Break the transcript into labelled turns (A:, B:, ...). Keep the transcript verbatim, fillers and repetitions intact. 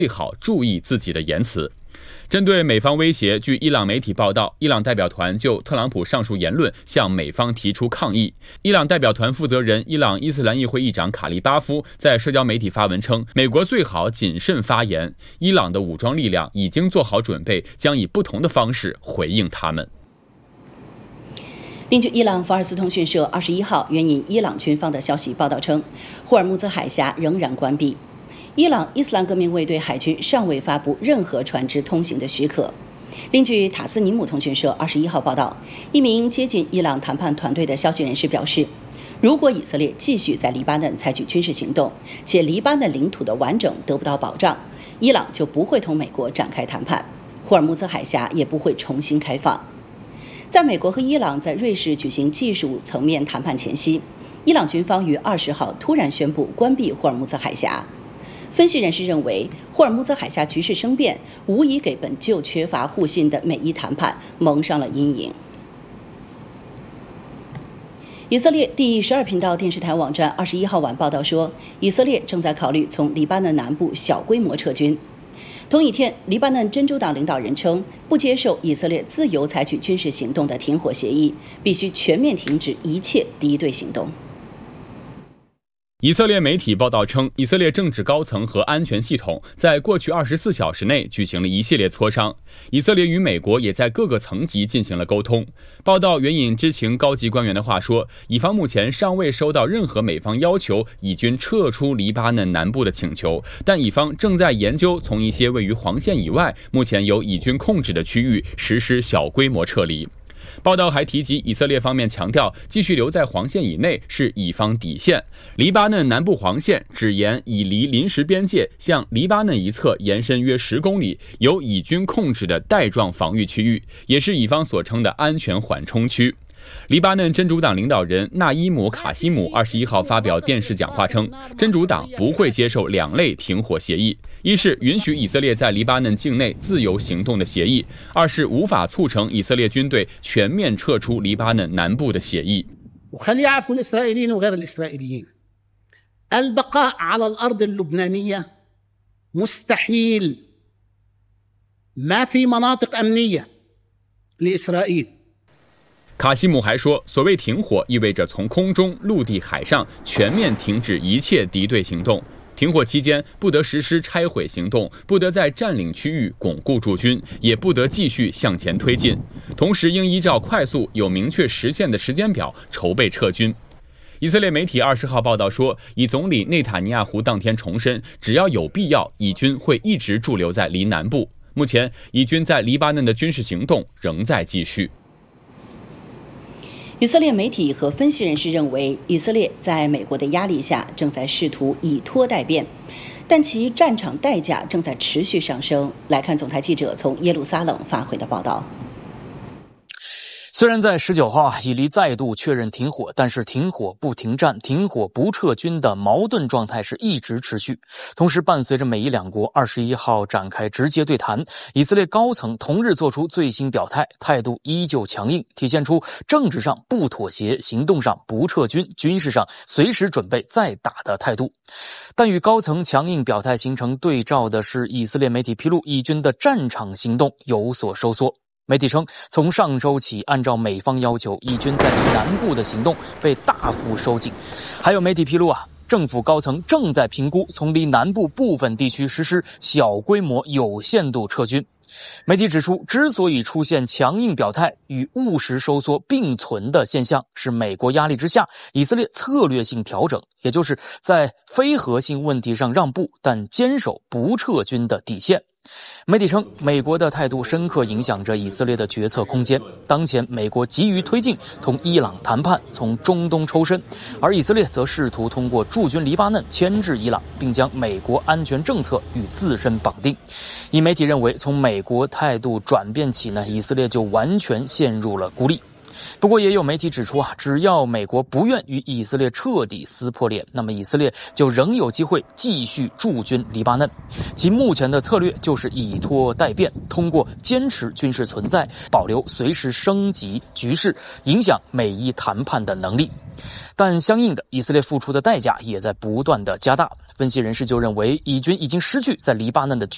A: 最好注意自己的言辞。针对美方威胁，据伊朗媒体报道，伊朗代表团就特朗普上述言论向美方提出抗议。伊朗代表团负责人、伊朗伊斯兰议会议长卡利巴夫在社交媒体发文称，美国最好谨慎发言，伊朗的武装力量已经做好准备，将以不同的方式回应他们。
B: 另据伊朗法尔斯通讯社二十一号援引伊朗军方的消息报道称，霍尔木兹海峡仍然关闭。伊朗伊斯兰革命卫队海军尚未发布任何船只通行的许可。另据塔斯尼姆通讯社二十一号报道，一名接近伊朗谈判团队的消息人士表示，如果以色列继续在黎巴嫩采取军事行动，且黎巴嫩领土的完整得不到保障，伊朗就不会同美国展开谈判，霍尔木兹海峡也不会重新开放。在美国和伊朗在瑞士举行技术层面谈判前夕，伊朗军方于二十号突然宣布关闭霍尔木兹海峡。分析人士认为，霍尔木兹海峡局势生变，无疑给本就缺乏互信的美伊谈判蒙上了阴影。以色列第十二频道电视台网站二十一号晚报道说，以色列正在考虑从黎巴嫩南部小规模撤军。同一天，黎巴嫩真主党领导人称，不接受以色列自由采取军事行动的停火协议，必须全面停止一切敌对行动。
A: 以色列媒体报道称，以色列政治高层和安全系统在过去二十四小时内举行了一系列磋商。以色列与美国也在各个层级进行了沟通。报道援引知情高级官员的话说，以方目前尚未收到任何美方要求以军撤出黎巴嫩南部的请求，但以方正在研究从一些位于黄线以外、目前由以军控制的区域实施小规模撤离。报道还提及，以色列方面强调，继续留在黄线以内是以方底线。黎巴嫩南部黄线只沿以离临时边界向黎巴嫩一侧延伸约十公里，由以军控制的带状防御区域，也是以方所称的安全缓冲区。黎巴嫩真主党领导人纳伊姆·卡西姆二十一号发表电视讲话称，真主党不会接受两类停火协议：一是允许以色列在黎巴嫩境内自由行动的协议；二是无法促成以色列军队全面撤出黎巴嫩南部的协议。
C: وخلي يعرفوا الإسرائيليين وغير الإسرائيليين البقاء على الأرض اللبنانية مستحيل ما في مناطق أمنية لإسرائيل。
A: 卡西姆还说，所谓停火意味着从空中、陆地、海上全面停止一切敌对行动。停火期间不得实施拆毁行动，不得在占领区域巩固驻军，也不得继续向前推进。同时应依照快速有明确实现的时间表筹备撤军。以色列媒体二十号报道说，以总理内塔尼亚胡当天重申，只要有必要，以军会一直驻留在黎南部。目前，以军在黎巴嫩的军事行动仍在继续。
B: 以色列媒体和分析人士认为，以色列在美国的压力下正在试图以拖待变，但其战场代价正在持续上升。来看总台记者从耶路撒冷发回的报道。
D: 虽然在十九号啊，以黎再度确认停火，但是停火不停战、停火不撤军的矛盾状态是一直持续。同时，伴随着美伊两国二十一号展开直接对谈，以色列高层同日做出最新表态，态度依旧强硬，体现出政治上不妥协、行动上不撤军、军事上随时准备再打的态度。但与高层强硬表态形成对照的是，以色列媒体披露，以军的战场行动有所收缩。媒体称，从上周起，按照美方要求，以军在黎南部的行动被大幅收紧。还有媒体披露啊，政府高层正在评估从黎南部部分地区实施小规模有限度撤军。媒体指出，之所以出现强硬表态与务实收缩并存的现象，是美国压力之下，以色列策略性调整，也就是在非核心问题上让步，但坚守不撤军的底线。媒体称，美国的态度深刻影响着以色列的决策空间。当前，美国急于推进同伊朗谈判，从中东抽身，而以色列则试图通过驻军黎巴嫩牵制伊朗，并将美国安全政策与自身绑定。以媒体认为，从美国态度转变起呢，以色列就完全陷入了孤立。不过也有媒体指出啊，只要美国不愿与以色列彻底撕破脸，那么以色列就仍有机会继续驻军黎巴嫩。其目前的策略就是以拖待变，通过坚持军事存在，保留随时升级局势、影响美伊谈判的能力。但相应的，以色列付出的代价也在不断的加大。分析人士就认为，以军已经失去在黎巴嫩的